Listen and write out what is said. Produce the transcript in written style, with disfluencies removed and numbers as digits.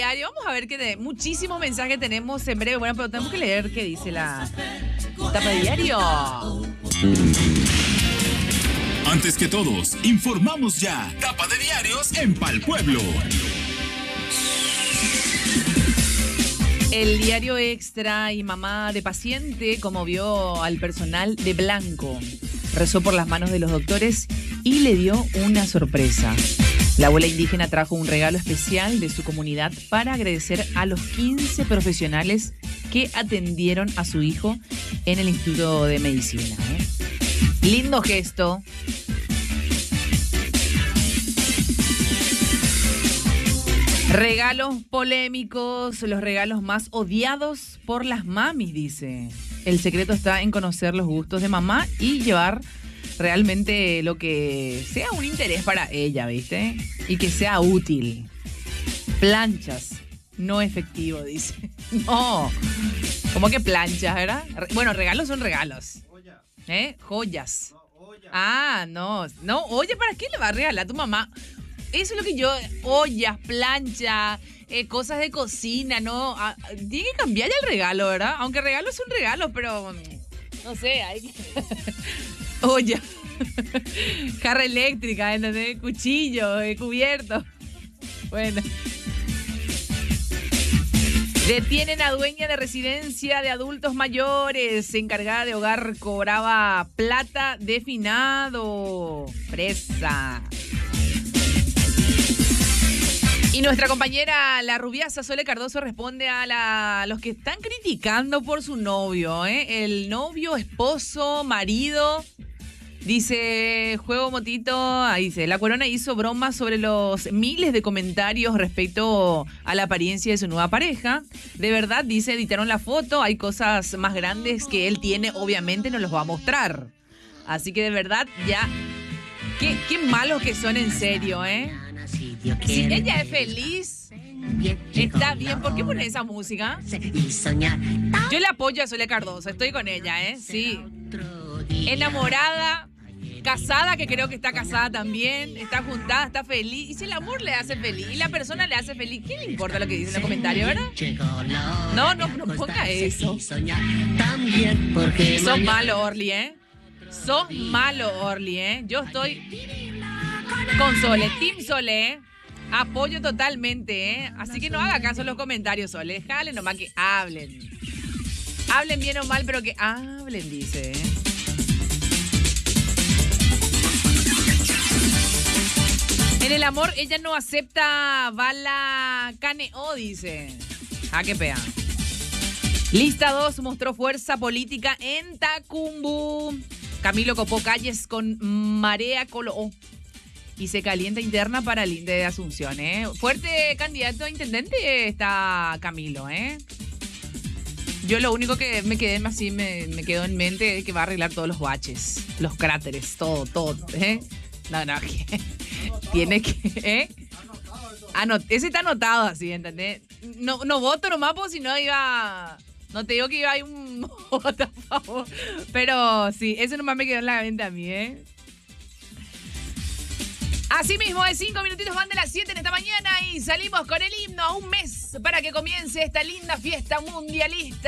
diario. Vamos a ver muchísimos mensajes tenemos en breve. Bueno, pero tenemos que leer qué dice la tapa de diario. Antes que todos, informamos ya. Tapa de diarios en Pal Pueblo. El diario Extra y mamá de paciente conmovió al personal de blanco. Rezó por las manos de los doctores y le dio una sorpresa. La abuela indígena trajo un regalo especial de su comunidad para agradecer a los 15 profesionales que atendieron a su hijo en el Instituto de Medicina. Lindo gesto. Regalos polémicos, los regalos más odiados por las mamis, dice. El secreto está en conocer los gustos de mamá y llevar realmente lo que sea un interés para ella, ¿viste? Y que sea útil. Planchas, no efectivo, dice. No, ¿cómo que planchas, verdad? Bueno, regalos son regalos. Joyas. Ah, no, oye, ¿para qué le va a regalar a tu mamá? Eso es lo que yo, ollas, plancha, cosas de cocina, ¿no? Tiene que cambiar ya el regalo, ¿verdad? Aunque regalos son regalos, pero no sé, hay que... olla, jarra eléctrica, ¿entendés? Cuchillo, cubierto. Bueno. Detienen a dueña de residencia de adultos mayores, encargada de hogar, cobraba plata de finado. Presa. Y nuestra compañera, la rubiasa Sole Cardoso, responde a los que están criticando por su novio, el novio, esposo, marido. Dice, juego motito, ahí dice, la Cuerona hizo bromas sobre los miles de comentarios respecto a la apariencia de su nueva pareja. De verdad, dice, editaron la foto, hay cosas más grandes que él tiene, obviamente nos los va a mostrar. Así que de verdad, ya, qué malos que son en serio, Si ella es feliz, está bien. ¿Por qué pones esa música? Yo le apoyo a Sole Cardoso, estoy con ella, sí. Enamorada, casada, que creo que está casada también, está juntada, está feliz. Y si el amor le hace feliz y la persona le hace feliz, ¿qué le importa lo que dice en los comentarios, verdad? No ponga eso. Sos malo, Orly, Sos malo, Orly, Yo estoy con Sole, Team Sole, Apoyo totalmente, Así que no haga caso a los comentarios, Sole. Déjale nomás que hablen. Hablen bien o mal, pero que hablen, dice, En el amor, ella no acepta bala caneo, dice. Qué pea. Lista 2 mostró fuerza política en Tacumbu. Camilo copó calles con Marea Colo. Y se calienta interna para el INDE de Asunción, Fuerte candidato a intendente está Camilo, Yo lo único que me quedó en mente es que va a arreglar todos los baches, los cráteres, todo, No, tiene que, ese está anotado así, ¿entendés? No voto nomás, porque si no iba... No te digo que iba a ir un voto a favor, pero sí, eso nomás me quedó en la mente a mí, Así mismo, 5 minutitos van de las 7 en esta mañana y salimos con el himno a un mes para que comience esta linda fiesta mundialista.